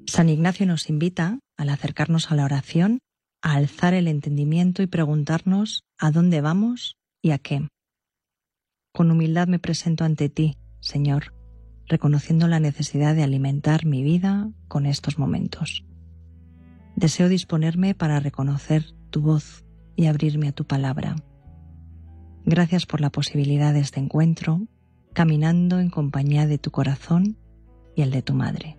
San Ignacio nos invita, al acercarnos a la oración, a alzar el entendimiento y preguntarnos a dónde vamos y a qué. Con humildad me presento ante ti, Señor, reconociendo la necesidad de alimentar mi vida con estos momentos. Deseo disponerme para reconocer tu voz y abrirme a tu palabra. Gracias por la posibilidad de este encuentro, caminando en compañía de tu corazón y el de tu madre.